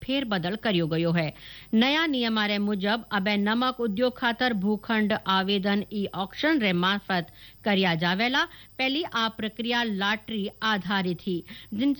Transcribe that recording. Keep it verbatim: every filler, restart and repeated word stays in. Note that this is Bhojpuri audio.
फेर बदल कर्यो गयो है। नया नियम रे मुजब अबे नमक उद्योग खातर भूखंड आवेदन ई ऑक्शन रे मार्फत करिया जावेला। पहली आ प्रक्रिया लॉटरी आधारित थी, जिन